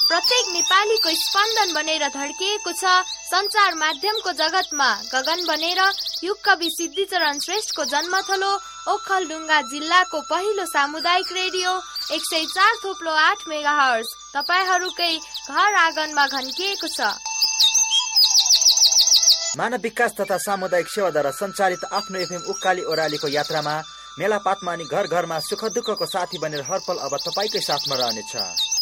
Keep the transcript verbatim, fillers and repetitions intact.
प्रत्येक नेपालीको स्पन्दन बनेर धड्किएको छ। सञ्चार माध्यमको जगतमा गगन बनेर युग कवि सिद्धिचरण श्रेष्ठको जन्मथलो ओखलढुङ्गा जिल्लाको पहिलो सामुदायिक रेडियो एक सय चार थोप्लो आठ मेगा हर्ज तपाईहरूकै घर आँगनमा घन्किएको छ। मानव विकास तथा सामुदायिक सेवाद्वारा सञ्चालित आफ्नो एफएम उकाली ओह्रालीको यात्रामा मेलापातमा अनि घर घरमा सुख दुःखको साथी बनेर हरपल अब तपाईँकै साथमा रहनेछ।